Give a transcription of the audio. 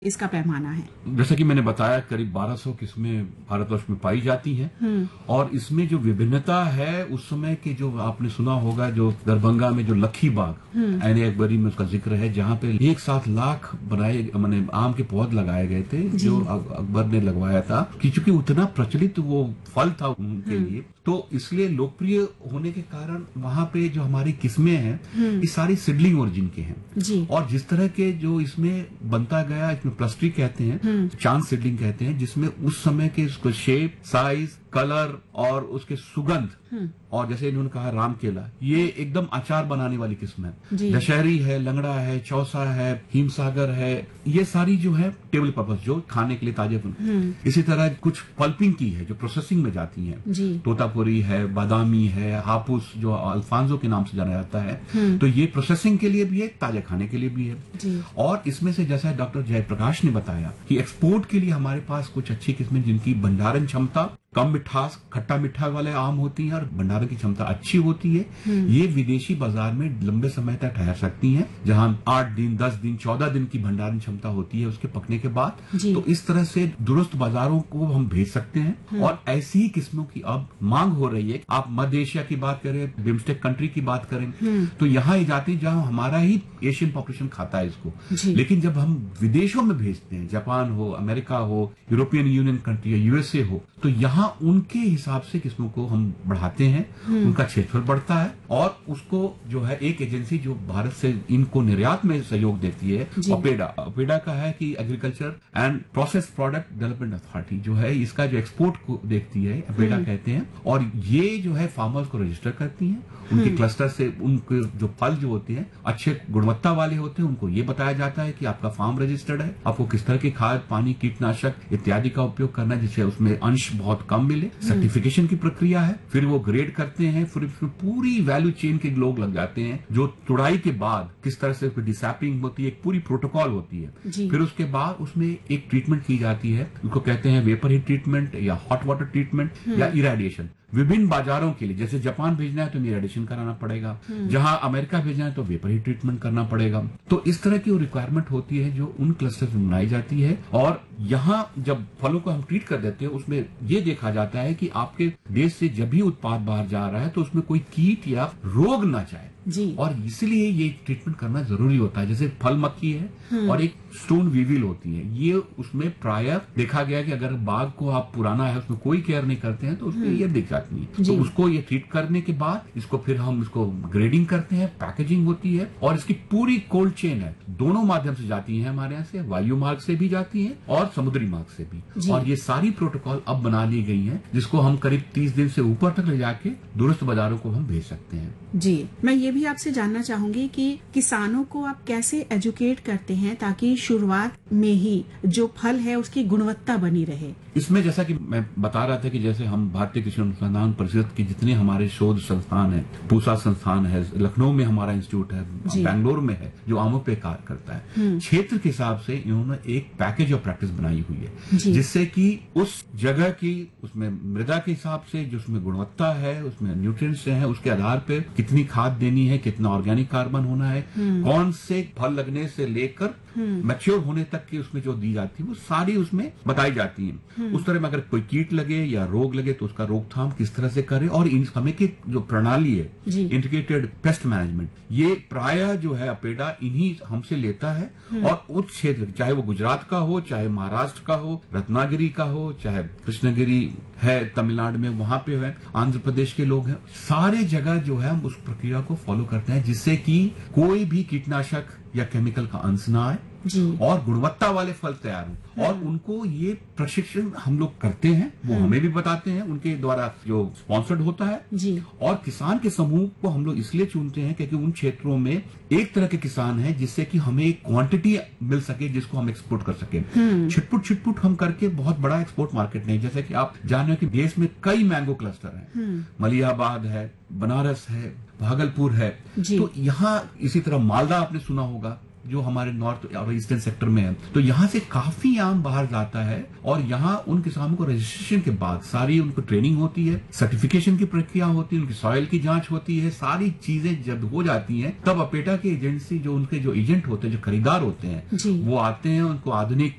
इसका पैमाना है? जैसा कि मैंने बताया, करीब 1200 किस्में भारतवर्ष में पाई जाती हैं और इसमें जो विभिन्नता है, उस समय के जो आपने सुना होगा, जो दरभंगा में जो लखी बाग ऐन अकबरी में उसका जिक्र है, जहाँ पे एक साथ लाख बनाए माने आम के पौध लगाए गए थे जो अकबर ने लगवाया था, कि चूंकि उतना प्रचलित वो फल था उनके लिए, तो इसलिए लोकप्रिय होने के कारण वहाँ पे जो हमारी किस्में हैं ये सारी सिडलिंग ओरिजिन के हैं। और जिस तरह के जो इसमें बनता गया, इसमें प्लस्ट्री कहते हैं, चांद सीडलिंग कहते हैं, जिसमें उस समय के उसको शेप, साइज, कलर और उसके सुगंध, और जैसे इन्होंने कहा राम केला, ये एकदम अचार बनाने वाली किस्म है। दशहरी है, लंगड़ा है, चौसा है, हिमसागर है, ये सारी जो है टेबल पर्पस, जो खाने के लिए ताजे। इसी तरह कुछ पल्पिंग की है जो प्रोसेसिंग में जाती है, तोतापुरी है, बादामी है, हापुस जो अल्फांसो के नाम से जाना जाता है, तो ये प्रोसेसिंग के लिए भी है, ताजे खाने के लिए भी है। और इसमें से जैसा डॉक्टर जयप्रकाश ने बताया कि एक्सपोर्ट के लिए हमारे पास कुछ अच्छी किस्में जिनकी भंडारण क्षमता, कम मिठास, खट्टा मीठा वाले आम होती हैं और भंडारण की क्षमता अच्छी होती है, ये विदेशी बाजार में लंबे समय तक ठहर सकती हैं, जहां 8 दिन, 10 दिन, 14 दिन की भंडारण क्षमता होती है उसके पकने के बाद। तो इस तरह से दुरुस्त बाजारों को हम भेज सकते हैं और ऐसी ही किस्मों की अब मांग हो रही है। आप मध्य एशिया की बात करें, बिम्स्टेक कंट्री की बात करें, तो यहाँ ये जाती जहां हमारा ही एशियन पॉपुलेशन खाता है इसको, लेकिन जब हम विदेशों में भेजते हैं, जापान हो, अमेरिका हो, यूरोपियन यूनियन कंट्री या यूएसए हो, तो यहाँ उनके हिसाब से किस्मों को हम बढ़ाते हैं, उनका क्षेत्रफल बढ़ता है और उसको जो है एक एजेंसी जो भारत से इनको निर्यात में सहयोग देती है, अपेडा का है कि agriculture and process product development authority जो है, इसका जो एक्सपोर्ट को देखती है, अपेडा कहते हैं, और ये जो है फार्मर्स को रजिस्टर करती है। उनके क्लस्टर से उनके जो फल जो होते हैं अच्छे गुणवत्ता वाले होते हैं, उनको ये बताया जाता है कि आपका फार्म रजिस्टर्ड है, आपको किस तरह की खाद, पानी, कीटनाशक इत्यादि का उपयोग करना है जिससे उसमें अंश बहुत कम मिले। सर्टिफिकेशन की प्रक्रिया है, फिर वो ग्रेड करते हैं, फिर पूरी वैल्यू चेन के लोग लग जाते हैं, जो तुड़ाई के बाद किस तरह से डिसैपिंग होती है, एक पूरी प्रोटोकॉल होती है। फिर उसके बाद उसमें एक ट्रीटमेंट की जाती है, उसको कहते हैं वेपर हीट ट्रीटमेंट या हॉट वाटर ट्रीटमेंट या इरेडिएशन। विभिन्न बाजारों के लिए, जैसे जापान भेजना है तो इरेडिएशन कराना पड़ेगा, जहां अमेरिका भेजना है तो वेपर हीट ट्रीटमेंट करना पड़ेगा। तो इस तरह की रिक्वायरमेंट होती है जो उन क्लस्टर में बनाई जाती है। और यहाँ जब फलों को हम ट्रीट कर देते हैं, उसमें ये देखा जाता है कि आपके देश से जब भी उत्पाद बाहर जा रहा है तो उसमें कोई कीट या रोग ना जाए, और इसलिए ये ट्रीटमेंट करना जरूरी होता है। जैसे फल मक्खी है और एक स्टोन वीविल होती है, ये उसमें प्रायः देखा गया कि अगर बाग को आप पुराना है उसमें कोई केयर नहीं करते हैं तो उसमें ये दिख जाती है। तो उसको ये ट्रीट करने के बाद इसको फिर हम इसको ग्रेडिंग करते हैं, पैकेजिंग होती है और इसकी पूरी कोल्ड चेन है, दोनों माध्यम से जाती है हमारे यहाँ से, वायु मार्ग से भी जाती है और समुद्री मार्ग से भी। और ये सारी प्रोटोकॉल अब बना ली गई है, जिसको हम करीब 30 दिन से ऊपर तक ले जाके दुरुस्त बाजारों को हम भेज सकते हैं। जी, मैं ये भी आपसे जानना चाहूंगी कि किसानों को आप कैसे एजुकेट करते हैं ताकि शुरुआत में ही जो फल है उसकी गुणवत्ता बनी रहे। इसमें जैसा कि मैं बता रहा था कि जैसे हम भारतीय कृषि अनुसंधान परिषद के जितने हमारे शोध संस्थान है, पूसा संस्थान है, लखनऊ में हमारा इंस्टीट्यूट है, बेंगलोर में है, जो आमों पे कार्य करता है, क्षेत्र के हिसाब से इन्होंने एक पैकेज ऑफ प्रैक्टिस बनाई हुई है, जिससे कि उस जगह की, उसमें मृदा के हिसाब से जो उसमें गुणवत्ता है, उसमें न्यूट्रिएंट्स है, उसके आधार पर कितनी खाद देनी है, कितना ऑर्गेनिक कार्बन होना है, कौन से फल लगने से लेकर मैच्योर होने तक की उसमें जो दी जाती है वो सारी उसमें बताई जाती है। उस तरह में अगर कोई कीट लगे या रोग लगे तो उसका रोकथाम किस तरह से करें, और इन समय की जो प्रणाली है इंटीग्रेटेड पेस्ट मैनेजमेंट, ये प्रायः जो है अपेडा इन्हीं हमसे लेता है। और उस क्षेत्र, चाहे वो गुजरात का हो, चाहे महाराष्ट्र का हो, रत्नागिरी का हो, चाहे कृष्णगिरी है तमिलनाडु में, वहां पे है, आंध्र प्रदेश के लोग हैं, सारे जगह जो है हम उस प्रक्रिया को फॉलो करते हैं, जिससे कि कोई भी कीटनाशक या केमिकल का अंश ना आए और गुणवत्ता वाले फल तैयार हों। और उनको ये प्रशिक्षण हम लोग करते हैं, वो हमें भी बताते हैं, उनके द्वारा जो स्पॉन्सर्ड होता है। और किसान के समूह को हम लोग इसलिए चुनते हैं क्योंकि उन क्षेत्रों में एक तरह के किसान हैं जिससे कि हमें एक क्वांटिटी मिल सके जिसको हम एक्सपोर्ट कर सके। छिटपुट हम करके बहुत बड़ा एक्सपोर्ट मार्केट नहीं, जैसे कि आप जान रहे हो कि देश में कई मैंगो क्लस्टर हैं, मलियाबाद है, बनारस है, भागलपुर है, तो यहाँ इसी तरह मालदा आपने सुना होगा जो हमारे नॉर्थ और ईस्टर्न सेक्टर में है। तो यहाँ से काफी आम बाहर जाता है और यहाँ उन किसानों को रजिस्ट्रेशन के बाद सारी उनको ट्रेनिंग होती है, सर्टिफिकेशन की प्रक्रिया होती है, उनकी सॉइल की जांच होती है, सारी चीजें जब हो जाती हैं तब अपेटा की एजेंसी, जो उनके जो एजेंट होते हैं, जो खरीदार होते हैं, वो आते हैं, उनको आधुनिक